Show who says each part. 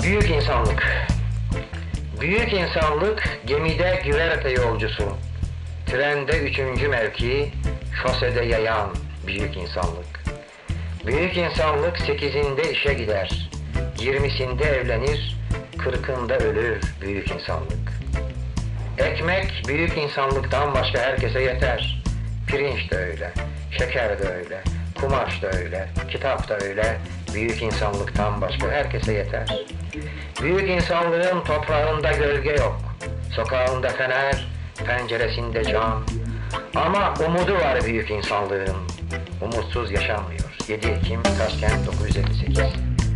Speaker 1: Büyük insanlık. Büyük insanlık gemide güverte yolcusu. Trende üçüncü mevki, şosede yayan büyük insanlık. Büyük insanlık 8'inde işe gider, 20'sinde evlenir, 40'ında ölür büyük insanlık. Ekmek büyük insanlıktan başka herkese yeter. Pirinç de öyle, şeker de öyle, kumaş da öyle, kitap da öyle, büyük insanlıktan başka herkese yeter. Büyük insanlığın toprağında gölge yok, sokağında fener, penceresinde cam. Ama umudu var büyük insanlığın, umutsuz yaşanmıyor. 7 Ekim, Taşkent 958.